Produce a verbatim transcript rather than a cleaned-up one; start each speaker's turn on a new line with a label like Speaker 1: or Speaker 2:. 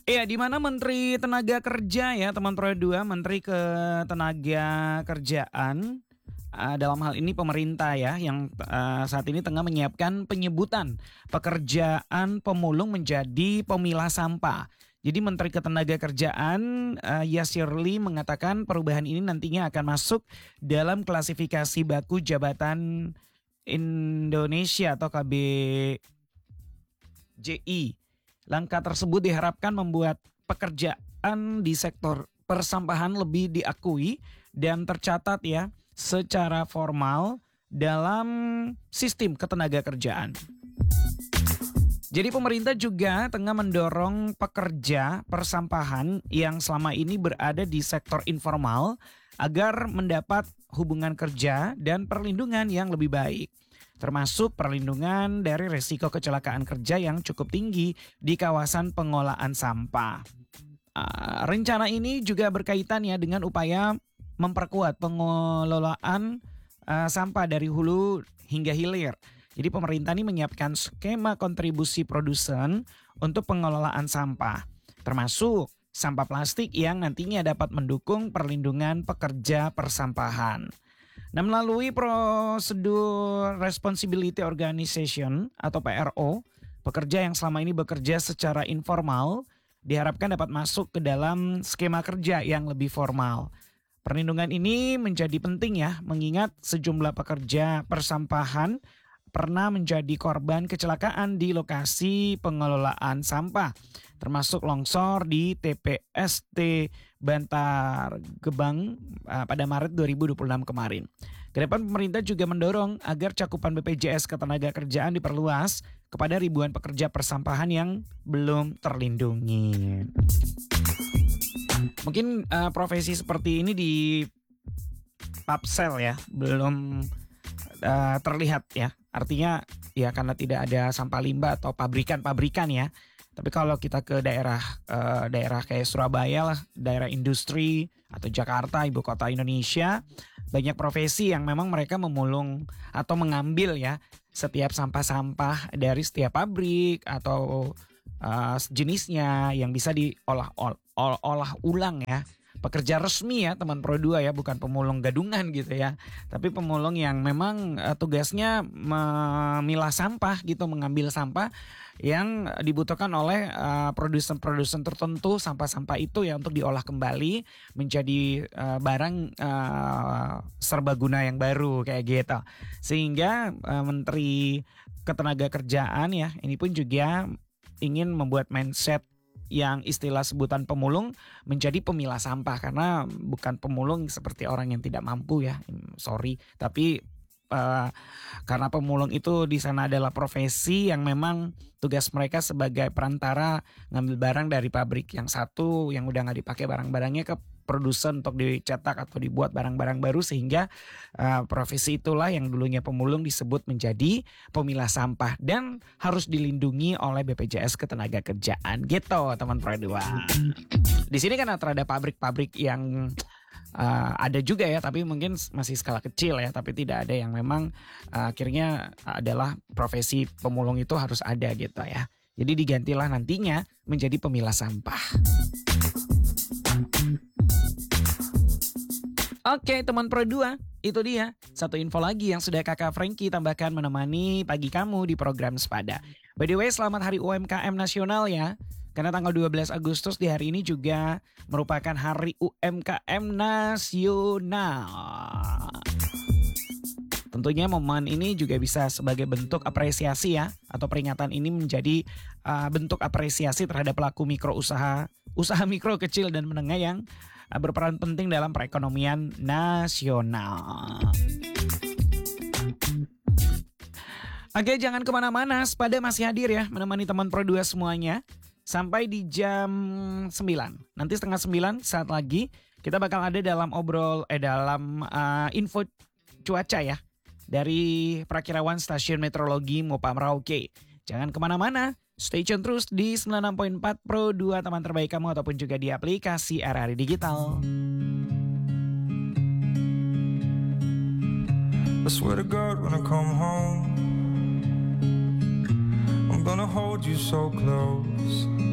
Speaker 1: Iya, di mana Menteri Tenaga Kerja ya, teman Pro dua, Menteri Ketenagakerjaan, eee, dalam hal ini pemerintah ya, yang, eee, saat ini tengah menyiapkan penyebutan pekerjaan pemulung menjadi pemilah sampah. Jadi Menteri Ketenagakerjaan, eee, Yasirli mengatakan perubahan ini nantinya akan masuk dalam klasifikasi baku jabatan Indonesia atau K B J I. Langkah tersebut diharapkan membuat pekerjaan di sektor persampahan lebih diakui dan tercatat ya secara formal dalam sistem ketenagakerjaan. Jadi pemerintah juga tengah mendorong pekerja persampahan yang selama ini berada di sektor informal agar mendapat hubungan kerja dan perlindungan yang lebih baik, termasuk perlindungan dari risiko kecelakaan kerja yang cukup tinggi di kawasan pengolahan sampah. Uh, rencana ini juga berkaitan ya dengan upaya memperkuat pengelolaan uh, sampah dari hulu hingga hilir. Jadi pemerintah ini menyiapkan skema kontribusi produsen untuk pengelolaan sampah, termasuk sampah plastik yang nantinya dapat mendukung perlindungan pekerja persampahan. Nah, melalui prosedur Responsibility Organization atau P R O, pekerja yang selama ini bekerja secara informal diharapkan dapat masuk ke dalam skema kerja yang lebih formal. Perlindungan ini menjadi penting ya, mengingat sejumlah pekerja persampahan pernah menjadi korban kecelakaan di lokasi pengelolaan sampah, termasuk longsor di T P S T Bantar Gebang uh, pada Maret dua ribu dua puluh enam kemarin. Kedepan pemerintah juga mendorong agar cakupan B P J S Ketenagakerjaan diperluas kepada ribuan pekerja persampahan yang belum terlindungi. Mungkin uh, profesi seperti ini di Papsel ya, belum uh, terlihat ya. Artinya ya karena tidak ada sampah limbah atau pabrikan-pabrikan ya. Tapi kalau kita ke daerah uh, daerah kayak Surabaya lah, daerah industri atau Jakarta, ibu kota Indonesia, banyak profesi yang memang mereka memulung atau mengambil ya setiap sampah-sampah dari setiap pabrik atau uh, jenisnya yang bisa diolah ol, ol, olah ulang ya. Pekerja resmi ya teman Pro dua ya, bukan pemulung gadungan gitu ya. Tapi pemulung yang memang uh, tugasnya memilah sampah gitu, mengambil sampah yang dibutuhkan oleh uh, produsen-produsen tertentu, sampah-sampah itu ya untuk diolah kembali menjadi uh, barang uh, serbaguna yang baru kayak gitu. Sehingga uh, Menteri Ketenagakerjaan ya ini pun juga ingin membuat mindset yang istilah sebutan pemulung menjadi pemilah sampah, karena bukan pemulung seperti orang yang tidak mampu ya, sorry, tapi uh, karena pemulung itu di sana adalah profesi yang memang tugas mereka sebagai perantara ngambil barang dari pabrik yang satu yang udah nggak dipakai barang-barangnya ke produsen untuk dicetak atau dibuat barang-barang baru, sehingga uh, profesi itulah yang dulunya pemulung disebut menjadi pemilah sampah dan harus dilindungi oleh B P J S Ketenagakerjaan gitu teman Pro dua. Di sini kan terhadap pabrik-pabrik yang uh, ada juga ya, tapi mungkin masih skala kecil ya, tapi tidak ada yang memang uh, akhirnya adalah profesi pemulung itu harus ada gitu ya. Jadi digantilah nantinya menjadi pemilah sampah. Oke teman Pro dua, itu dia satu info lagi yang sudah kakak Frankie tambahkan menemani pagi kamu di program Sepada. By the way, selamat Hari U M K M Nasional ya. Karena tanggal dua belas Agustus di hari ini juga merupakan Hari U M K M Nasional. Tentunya momen ini juga bisa sebagai bentuk apresiasi ya, atau peringatan ini menjadi uh, bentuk apresiasi terhadap pelaku mikro usaha, usaha mikro kecil dan menengah yang uh, berperan penting dalam perekonomian nasional. Oke, jangan kemana-mana, Sepada masih hadir ya menemani teman Pro dua semuanya sampai di jam sembilan. Nanti setengah sembilan saat lagi kita bakal ada dalam obrol eh dalam uh, info cuaca ya dari Prakirawan Stasiun Meteorologi Mopa Merauke. Jangan kemana-mana, stay tune terus di sembilan puluh enam koma empat Pro dua teman terbaik kamu, ataupun juga di aplikasi R R I Digital.
Speaker 2: I swear to God when I come home I'm gonna hold you so close.